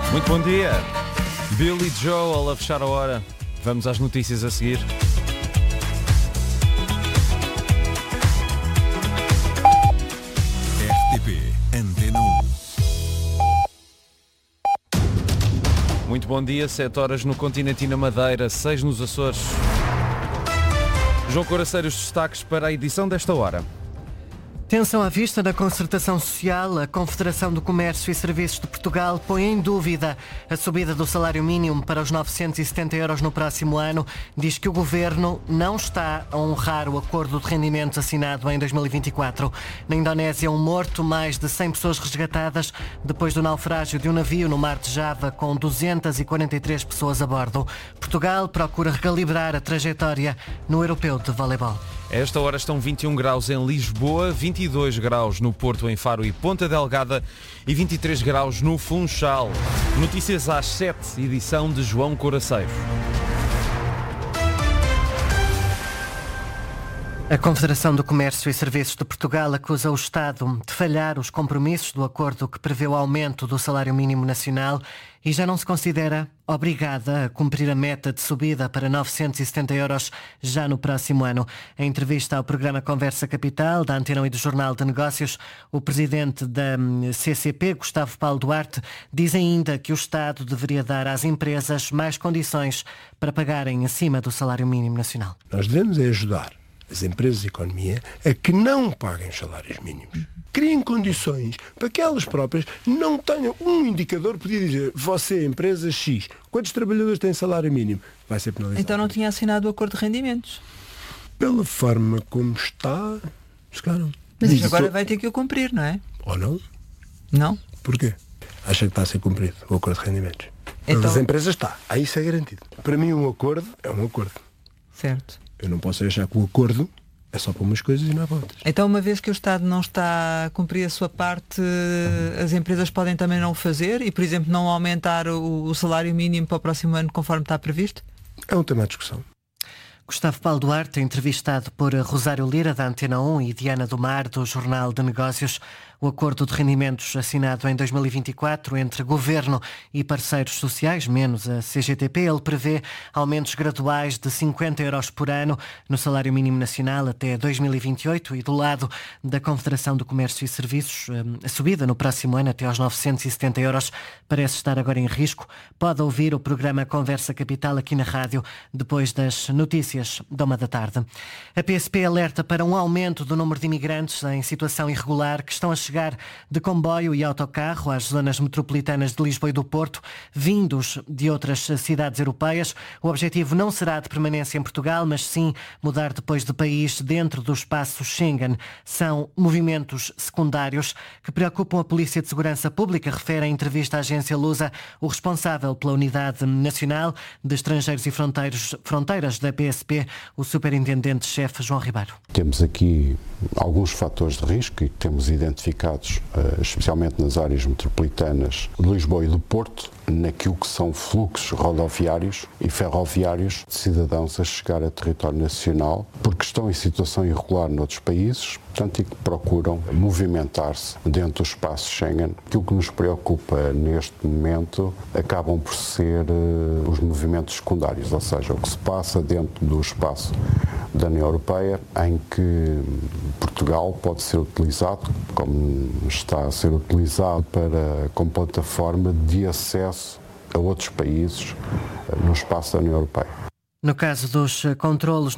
Muito bom dia. Billy Joel a fechar a hora. Vamos às notícias a seguir. RTP Antena 1. Muito bom dia, 7 horas no continente e na Madeira, 6 nos Açores. João Coraceiro, os destaques para a edição desta hora. Tensão à vista da concertação social, a Confederação do Comércio e Serviços de Portugal põe em dúvida a subida do salário mínimo para os 970 euros no próximo ano. Diz que o Governo não está a honrar o acordo de rendimentos assinado em 2024. Na Indonésia, um morto, mais de 100 pessoas resgatadas depois do naufrágio de um navio no Mar de Java com 243 pessoas a bordo. Portugal procura recalibrar a trajetória no Europeu de Voleibol. A esta hora estão 21 graus em Lisboa, 22 graus no Porto, em Faro e Ponta Delgada e 23 graus no Funchal. Notícias às 7, edição de João Coraceiro. A Confederação do Comércio e Serviços de Portugal acusa o Estado de falhar os compromissos do acordo que prevê o aumento do salário mínimo nacional e já não se considera obrigada a cumprir a meta de subida para 970 euros já no próximo ano. Em entrevista ao programa Conversa Capital, da Antena 1 e do Jornal de Negócios, o presidente da CCP, Gustavo Paulo Duarte, diz ainda que o Estado deveria dar às empresas mais condições para pagarem acima do salário mínimo nacional. Nós devemos ajudar as empresas de economia a que não paguem os salários mínimos. Criem condições para que elas próprias não tenham um indicador que podia dizer: você, empresa X, quantos trabalhadores têm salário mínimo? Vai ser penalizado. Então não tinha assinado o acordo de rendimentos? Pela forma como está, se calhar não. Mas agora vai ter que o cumprir, não é? Ou não? Não? Porquê? Acha que está a ser cumprido o acordo de rendimentos? Então... Para as empresas está. Aí isso é garantido. Para mim um acordo é um acordo. Certo. Eu não posso achar que o acordo é só para umas coisas e não é para outras. Então, uma vez que o Estado não está a cumprir a sua parte, as empresas podem também não o fazer e, por exemplo, não aumentar o salário mínimo para o próximo ano conforme está previsto? É um tema de discussão. Gustavo Paulo Duarte, entrevistado por Rosário Lira, da Antena 1, e Diana do Mar, do Jornal de Negócios. O acordo de rendimentos assinado em 2024 entre Governo e parceiros sociais, menos a CGTP, ele prevê aumentos graduais de 50 euros por ano no salário mínimo nacional até 2028 e do lado da Confederação do Comércio e Serviços, a subida no próximo ano até aos 970 euros parece estar agora em risco. Pode ouvir o programa Conversa Capital aqui na rádio depois das notícias da 1h. A PSP alerta para um aumento do número de imigrantes em situação irregular que estão a chegar de comboio e autocarro às zonas metropolitanas de Lisboa e do Porto, vindos de outras cidades europeias. O objetivo não será de permanência em Portugal, mas sim mudar depois de país dentro do espaço Schengen. São movimentos secundários que preocupam a Polícia de Segurança Pública, refere em entrevista à agência Lusa o responsável pela Unidade Nacional de Estrangeiros e Fronteiras da PSP, o superintendente-chefe João Ribeiro. Temos aqui alguns fatores de risco e temos identificados, especialmente nas áreas metropolitanas de Lisboa e do Porto, naquilo que são fluxos rodoviários e ferroviários de cidadãos a chegar a território nacional porque estão em situação irregular noutros países, portanto, e que procuram movimentar-se dentro do espaço Schengen. Aquilo que nos preocupa neste momento acabam por ser os movimentos secundários, ou seja, o que se passa dentro do espaço da União Europeia, em que Portugal pode ser utilizado, como está a ser utilizado, como plataforma de acesso a outros países no espaço da União Europeia. No caso dos controlos